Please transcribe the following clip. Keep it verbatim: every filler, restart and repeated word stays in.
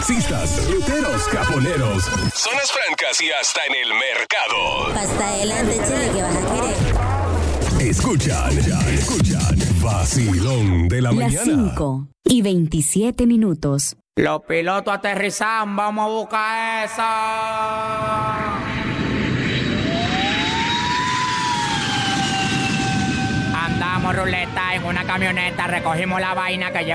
taxistas, ruteros, caponeros, zonas francas y hasta en el mercado. Hasta adelante, chile, que vas a querer. Escuchan, escuchan. Vacilón de la Las mañana. cinco y veintisiete minutos. Los pilotos aterrizan, vamos a buscar eso. Andamos ruleta en una camioneta, recogimos la vaina que llegó